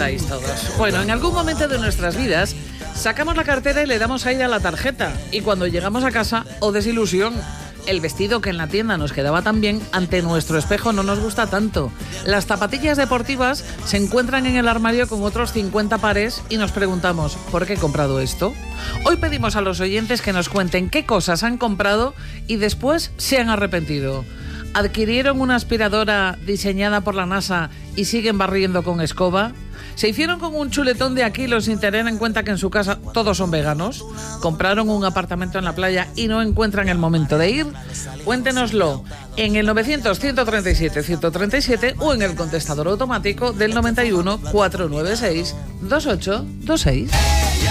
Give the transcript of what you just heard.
estáis todos? Bueno, en algún momento de nuestras vidas sacamos la cartera y le damos aire a la tarjeta. Y cuando llegamos a casa, ¡oh desilusión! El vestido que en la tienda nos quedaba tan bien, ante nuestro espejo no nos gusta tanto. Las zapatillas deportivas se encuentran en el armario con otros 50 pares y nos preguntamos, ¿por qué he comprado esto? Hoy pedimos a los oyentes que nos cuenten qué cosas han comprado y después se han arrepentido. ¿Adquirieron una aspiradora diseñada por la NASA y siguen barriendo con escoba? ¿Se hicieron con un chuletón de Aquilo sin tener en cuenta que en su casa todos son veganos? ¿Compraron un apartamento en la playa y no encuentran el momento de ir? Cuéntenoslo en el 900-137-137 o en el contestador automático del 91 496 2826.